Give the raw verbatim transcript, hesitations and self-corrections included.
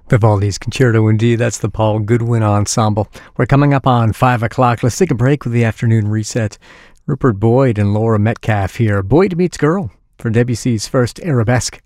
Vivaldi's Concerto, indeed. That's the Paul Goodwin Ensemble. We're coming up on five o'clock. Let's take a break with the afternoon reset. Rupert Boyd and Laura Metcalf here. Boyd meets Girl for Debussy's first Arabesque.